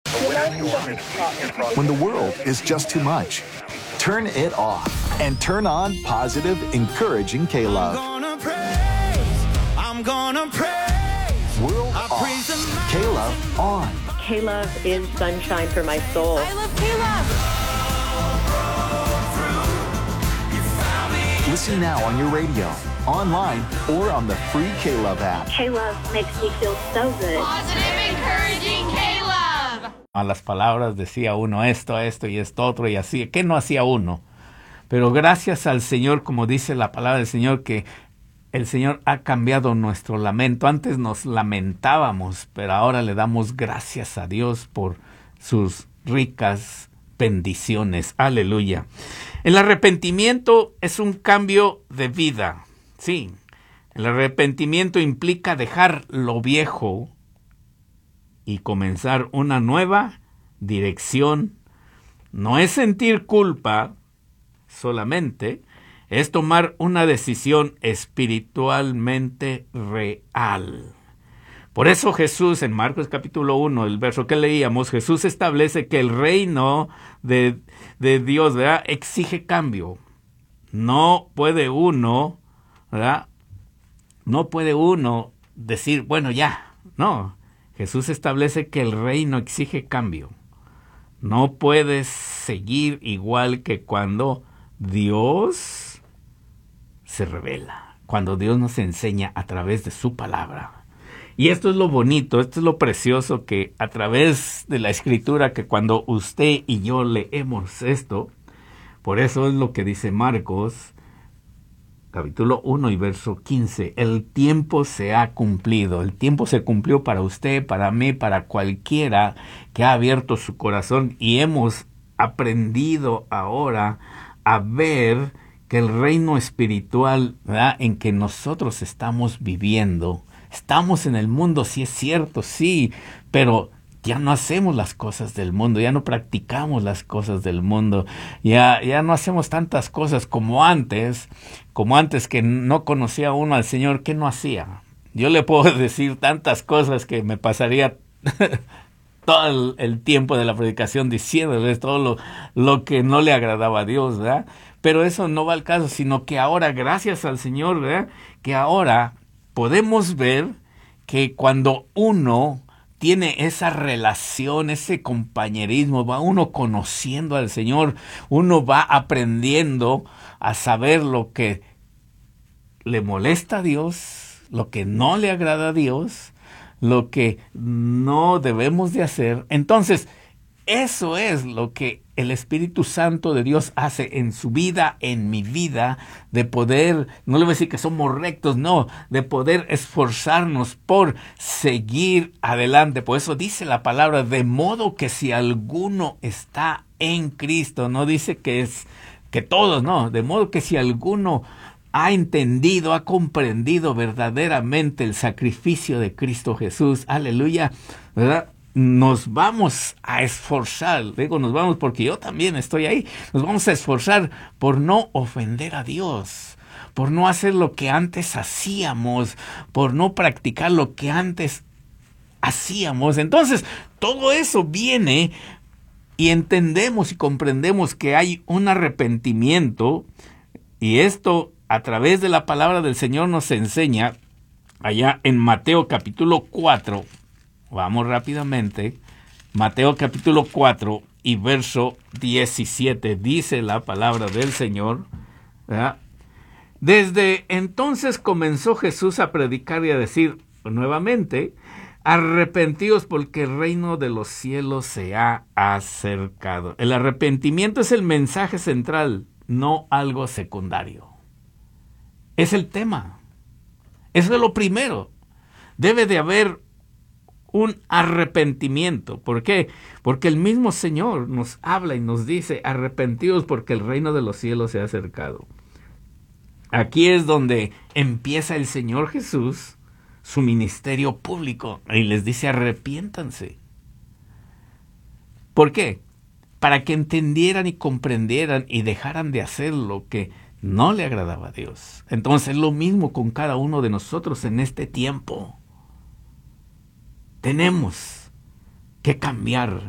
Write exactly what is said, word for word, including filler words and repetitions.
When the world is just too much, turn it off and turn on positive, encouraging K-Love. I'm gonna praise, I'm gonna praise. World I off, praise the K-Love on. K-Love is sunshine for my soul. I love K-Love. Listen now on your radio, online, or on the free K-Love app. K-Love makes me feel so good. Positive, encouraging K-Love. A las palabras decía uno esto, esto y esto otro y así. ¿Qué no hacía uno? Pero gracias al Señor, como dice la palabra del Señor, que el Señor ha cambiado nuestro lamento. Antes nos lamentábamos, pero ahora le damos gracias a Dios por sus ricas bendiciones. Aleluya. El arrepentimiento es un cambio de vida. Sí, el arrepentimiento implica dejar lo viejo y comenzar una nueva dirección. No es sentir culpa solamente, es tomar una decisión espiritualmente real. Por eso Jesús, en Marcos capítulo uno, el verso que leíamos, Jesús establece que el reino de, de Dios, ¿verdad?, exige cambio. No puede uno, ¿verdad? No puede uno decir, bueno, ya. No, Jesús establece que el reino exige cambio. No puedes seguir igual que cuando Dios se revela, cuando Dios nos enseña a través de su palabra. Y esto es lo bonito, esto es lo precioso, que a través de la Escritura, que cuando usted y yo leemos esto, por eso es lo que dice Marcos, capítulo uno y verso quince, el tiempo se ha cumplido, el tiempo se cumplió para usted, para mí, para cualquiera que ha abierto su corazón, y hemos aprendido ahora a ver que el reino espiritual, ¿verdad?, en que nosotros estamos viviendo, estamos en el mundo, sí es cierto, sí, pero ya no hacemos las cosas del mundo, ya no practicamos las cosas del mundo, ya, ya no hacemos tantas cosas como antes, como antes que no conocía uno al Señor. ¿Qué no hacía? Yo le puedo decir tantas cosas que me pasaría todo el, el tiempo de la predicación diciéndoles todo lo, lo que no le agradaba a Dios, ¿verdad? Pero eso no va al caso, sino que ahora, gracias al Señor, ¿verdad?, que ahora podemos ver que cuando uno tiene esa relación, ese compañerismo, va uno conociendo al Señor, uno va aprendiendo a saber lo que le molesta a Dios, lo que no le agrada a Dios, lo que no debemos de hacer. Entonces, eso es lo que el Espíritu Santo de Dios hace en su vida, en mi vida, de poder, no le voy a decir que somos rectos, no, de poder esforzarnos por seguir adelante. Por eso dice la palabra, de modo que si alguno está en Cristo, no dice que es que todos, no, de modo que si alguno ha entendido, ha comprendido verdaderamente el sacrificio de Cristo Jesús, aleluya, ¿verdad?, nos vamos a esforzar, digo nos vamos porque yo también estoy ahí, nos vamos a esforzar por no ofender a Dios, por no hacer lo que antes hacíamos, por no practicar lo que antes hacíamos. Entonces, todo eso viene y entendemos y comprendemos que hay un arrepentimiento, y esto a través de la palabra del Señor nos enseña allá en Mateo capítulo cuatro. Vamos rápidamente. Mateo capítulo cuatro y verso diecisiete. Dice la palabra del Señor, ¿verdad? Desde entonces comenzó Jesús a predicar y a decir nuevamente, arrepentíos porque el reino de los cielos se ha acercado. El arrepentimiento es el mensaje central, no algo secundario. Es el tema. Eso es lo primero. Debe de haber un arrepentimiento. ¿Por qué? Porque el mismo Señor nos habla y nos dice, arrepentíos porque el reino de los cielos se ha acercado. Aquí es donde empieza el Señor Jesús su ministerio público y les dice, arrepiéntanse. ¿Por qué? Para que entendieran y comprendieran y dejaran de hacer lo que no le agradaba a Dios. Entonces, lo mismo con cada uno de nosotros en este tiempo. Tenemos que cambiar